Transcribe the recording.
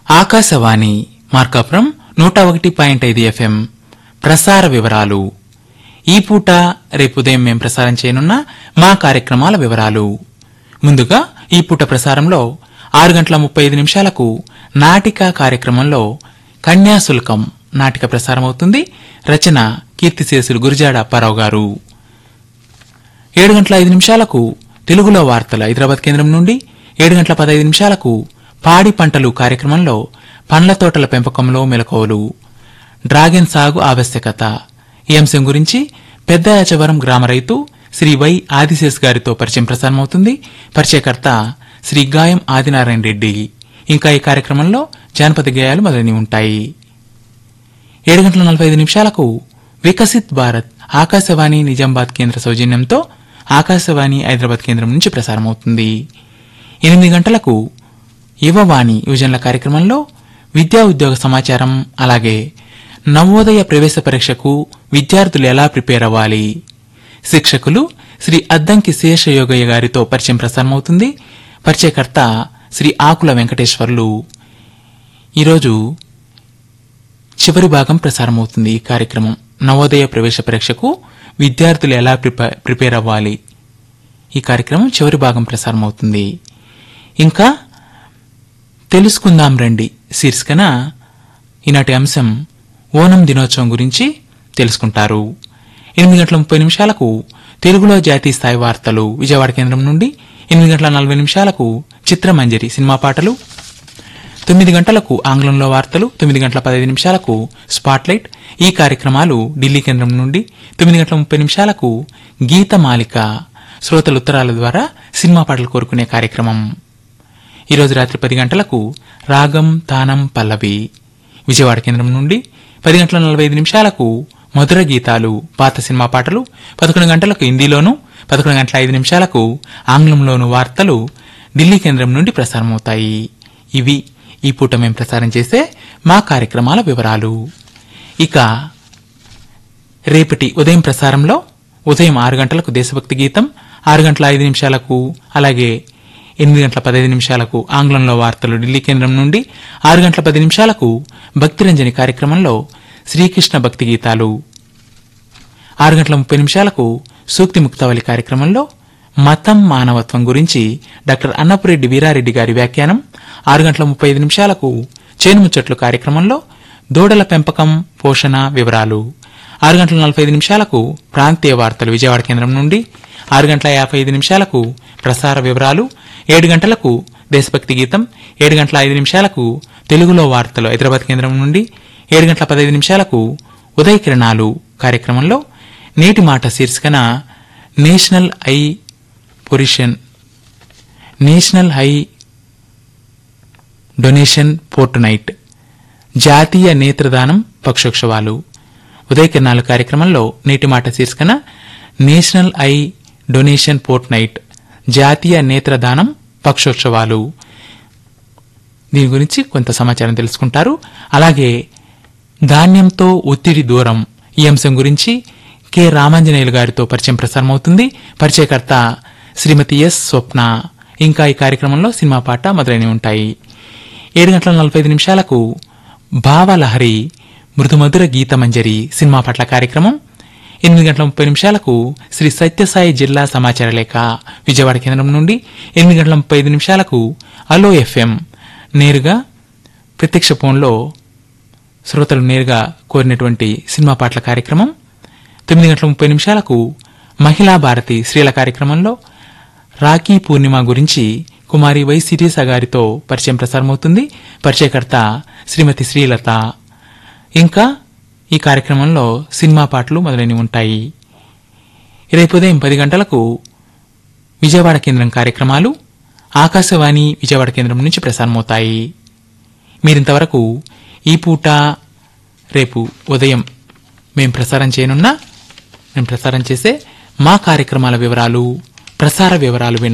Akashvani Markapuram 101.5 FM ప్రసార వివరాలు. ఈ పూట రేపు ఉదయం మేం ప్రసారం చేయనున్న మా కార్యక్రమాల వివరాలు. ముందుగా ఈ పూట ప్రసారంలో 6:35 నాటిక కార్యక్రమంలో కన్యాశుల్కం నాటిక ప్రసారమవుతుంది. రచన కీర్తిశేషులు గురిజాడ అప్పారావు గారు. 7:05 తెలుగులో వార్తలు హైదరాబాద్ కేంద్రం నుండి. 7:15 పాడి పంటలు కార్యక్రమంలో పండ్ల తోటల పెంపకంలో మెలకువలు, డ్రాగన్ సాగు ఆవశ్యకత ఈ అంశం గురించి పెద్ద యాచవరం గ్రామ రైతు శ్రీ వై ఆదిశేష్ గారితో పరిచయం ప్రసారమవుతుంది. పరిచయకర్త శ్రీ గాయం ఆదినారాయణ రెడ్డి. ఇంకా ఈ కార్యక్రమంలో జానపద గేయాలు మొదలైనవి ఉంటాయి. 7:45 వికసిత్ భారత్ ఆకాశవాణి నిజామాబాద్ కేంద్ర సౌజన్యంతో ఆకాశవాణి హైదరాబాద్ కేంద్రం నుంచి ప్రసారమవుతుంది. 8 యువవాణి యువజనుల కార్యక్రమంలో విద్యా ఉద్యోగ సమాచారం, అలాగే నవోదయ ప్రవేశ పరీక్షకు విద్యార్థులు ఎలా ప్రిపేర్ అవ్వాలి, శిక్షకులు శ్రీ అద్దంకి శేషయోగయ్య గారితో పరిచయం ప్రసారమవుతుంది. పరిచయకర్త శ్రీ ఆకుల వెంకటేశ్వర్లు. ఈరోజు చివరి భాగం ప్రసారమవుతుంది. ఈ కార్యక్రమం నవోదయ ప్రవేశ పరీక్షకు విద్యార్థులు ఎలా ప్రిపేర్ అవ్వాలి, ఈ కార్యక్రమం చివరి భాగం ప్రసారమవుతుంది. ఇంకా తెలుసుకుందాం రండి శీర్షికన ఈనాటి అంశం ఓనం దినోత్సవం గురించి తెలుసుకుంటారు. 8:30 తెలుగులో జాతీయ స్థాయి వార్తలు విజయవాడ కేంద్రం నుండి. 8:40 చిత్రమంజరి సినిమా పాటలు. 9 ఆంగ్లంలో వార్తలు. 9:15 స్పాట్లైట్ ఈ కార్యక్రమాలు ఢిల్లీ కేంద్రం నుండి. 9:30 గీతమాలిక శ్రోతల ఉత్తరాల ద్వారా సినిమా పాటలు కోరుకునే కార్యక్రమం. ఈరోజు రాత్రి 10 రాగం తానం పల్లవి విజయవాడ కేంద్రం నుండి. 10:45 మధుర గీతాలు పాత సినిమా పాటలు. 11 హిందీలోను, 11:05 ఆంగ్లంలోను వార్తలు ఢిల్లీ కేంద్రం నుండి ప్రసారమవుతాయి. ఇవి ఈ పూట మేం ప్రసారం చేసే మా కార్యక్రమాల వివరాలు. ఇక రేపటి ఉదయం ప్రసారంలో ఉదయం 6 దేశభక్తి గీతం, 6:05 అలాగే 8:15 ఆంగ్లంలో వార్తలు ఢిల్లీ కేంద్రం నుండి. 6:10 భక్తిరంజని కార్యక్రమంలో శ్రీకృష్ణ భక్తి గీతాలు. 6:30 సూక్తి ముక్తావళి కార్యక్రమంలో మతం మానవత్వం గురించి డాక్టర్ అన్నపురెడ్డి వీరారెడ్డి గారి వ్యాఖ్యానం. 6:35 చేనుముచ్చట్లు కార్యక్రమంలో దూడల పెంపకం పోషణ వివరాలు. 6:45 ప్రాంతీయ వార్తలు విజయవాడ కేంద్రం నుండి. 6:55 ప్రసార వివరాలు. 7 గంటలకు దేశభక్తి గీతం. 7:05 తెలుగులో వార్తలు హైదరాబాద్ కేంద్రం నుండి. 7:15 ఉదయ కిరణాలు కార్యక్రమంలో నేటి మాట శీర్షికన national high donation fort night జాతీయ నేత్రదానం పక్షోత్సవాలు. ఉదయ కిరణాలు కార్యక్రమంలో నేటి మాట శీర్షికన national eye donation fort night జాతీయ నేత్రదానం పక్షోత్సవాలు. దీని గురించి కొంత సమాచారం తెలుసుకుంటారు. అలాగే ధాన్యంతో ఒత్తిడి దూరం ఈ అంశం గురించి కె రామాంజనేయులు గారితో పరిచయం ప్రసారమవుతుంది. పరిచయకర్త శ్రీమతి ఎస్ స్వప్న. ఇంకా ఈ కార్యక్రమంలో సినిమా పాట మొదలైనవి ఉంటాయి. 7:45 భావలహరి మృదుమధుర గీతమంజరి సినిమా పట్ల కార్యక్రమం. 8:30 శ్రీ సత్యసాయి జిల్లా సమాచార లేఖ విజయవాడ కేంద్రం నుండి. 8:35 అలో ఎఫ్ఎం నేరుగా ప్రత్యక్ష ఫోన్లో శ్రోతలు నేరుగా కోరినటువంటి సినిమా పాటల కార్యక్రమం. 9:30 మహిళా భారతి స్త్రీల కార్యక్రమంలో రాఖీ పూర్ణిమ గురించి కుమారి వై సిరీస గారితో పరిచయం ప్రసారమవుతుంది. పరిచయకర్త శ్రీమతి శ్రీలత. ఇంకా ఈ కార్యక్రమంలో సినిమా పాటలు మొదలైనవి ఉంటాయి. రేపు ఉదయం 10 గంటలకు విజయవాడ కేంద్రం కార్యక్రమాలు ఆకాశవాణి విజయవాడ కేంద్రం నుంచి ప్రసారమవుతాయి. మీరింతవరకు ఈ పూట రేపు ఉదయం మేం ప్రసారం చేసే మా కార్యక్రమాల వివరాలు, ప్రసార వివరాలు